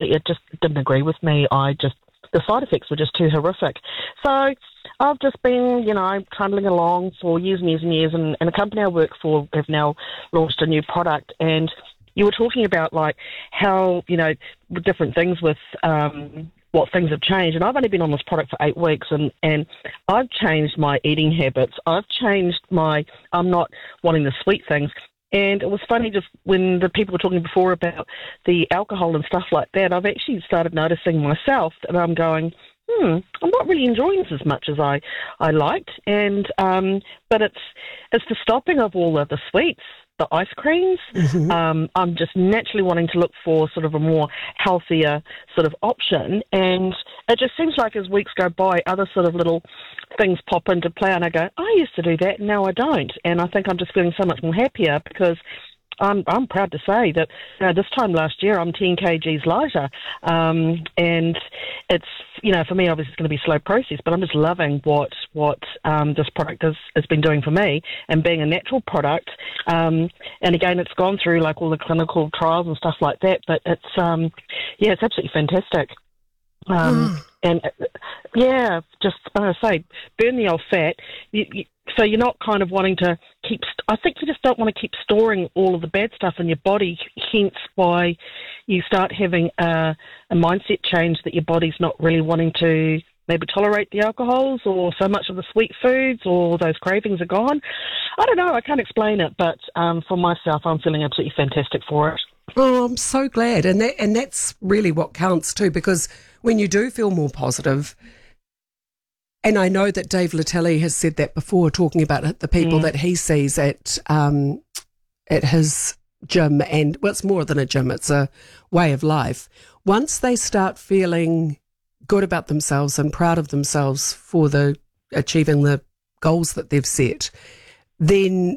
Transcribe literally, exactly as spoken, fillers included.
it just didn't agree with me. I just, the side effects were just too horrific. So I've just been, you know, trundling along for years and years and years, and, and the company I work for have now launched a new product. And you were talking about, like, how, you know, different things with um, what things have changed. And I've only been on this product for eight weeks, and, and I've changed my eating habits. I've changed my, I'm not wanting the sweet things. And it was funny, just when the people were talking before about the alcohol and stuff like that, I've actually started noticing myself that I'm going, hmm, I'm not really enjoying this as much as I, I liked. And um, but it's it's the stopping of all of the sweets, the ice creams. Mm-hmm. Um, I'm just naturally wanting to look for sort of a more healthier sort of option. And it just seems like as weeks go by, other sort of little things pop into play, and I go, I used to do that, and now I don't. And I think I'm just feeling so much more happier because I'm I'm proud to say that, you know, this time last year I'm ten kilograms lighter, um, and it's, you know, for me obviously it's going to be a slow process, but I'm just loving what what um, this product has, has been doing for me, and being a natural product. Um, and again, it's gone through like all the clinical trials and stuff like that, but it's um, yeah, it's absolutely fantastic. Um, mm. And uh, yeah, just like I say, burn the old fat. You, you, so you're not kind of wanting to keep. St- I think you just don't want to keep storing all of the bad stuff in your body. Hence, why you start having a, a mindset change that your body's not really wanting to maybe tolerate the alcohols or so much of the sweet foods, or those cravings are gone. I don't know. I can't explain it, but um, for myself, I'm feeling absolutely fantastic for it. Oh, I'm so glad. And that, and that's really what counts too, because when you do feel more positive, and I know that Dave Latelli has said that before, talking about the people mm. that he sees at um, at his gym, and, well, it's more than a gym, it's a way of life. Once they start feeling good about themselves and proud of themselves for the achieving the goals that they've set, then